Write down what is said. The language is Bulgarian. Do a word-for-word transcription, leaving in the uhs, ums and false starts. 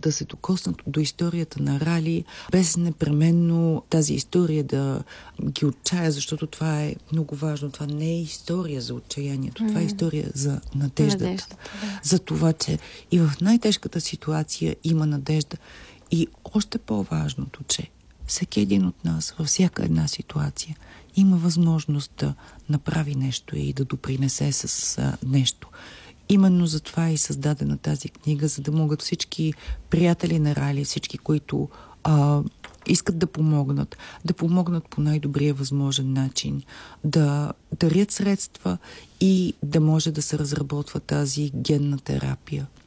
да се докоснат до историята на Рали, без непременно тази история да ги отчая, защото това е много важно. Това не е история за отчаянието, mm. това е история за надеждата. надеждата да. За това, че и в най-тежката ситуация има надежда. И още по-важното, че всеки един от нас във всяка една ситуация има възможност да направи нещо и да допринесе с а, нещо. Именно за това е и създадена тази книга, за да могат всички приятели на Рали, всички, които а, искат да помогнат, да помогнат по най-добрия възможен начин, да дарят средства и да може да се разработва тази генна терапия.